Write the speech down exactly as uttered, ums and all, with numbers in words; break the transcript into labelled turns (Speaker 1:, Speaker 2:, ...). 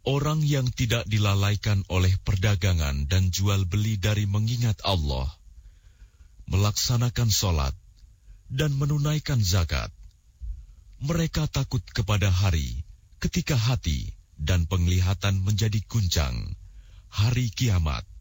Speaker 1: Orang yang tidak dilalaikan oleh perdagangan dan jual beli dari mengingat Allah, melaksanakan sholat, dan menunaikan zakat, mereka takut kepada hari ketika hati dan penglihatan menjadi guncang, hari kiamat.